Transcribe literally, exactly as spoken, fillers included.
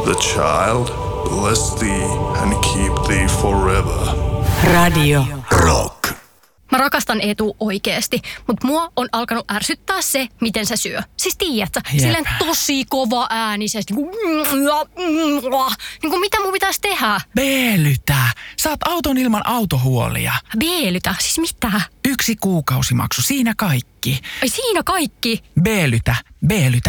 The child, bless thee and keep thee forever. Radio Rock. Mä rakastan Eetu oikeesti, mutta mua on alkanut ärsyttää se, miten se syö. Siis tiedätkö, silleen tosi kova äänisesti. Niin kuin mitä mun pitäisi tehdä? Beelytä. Saat auton ilman autohuolia. Beelytä? Siis mitä? Yksi kuukausimaksu, siinä kaikki. Ai siinä kaikki? Beelytä, beelytä.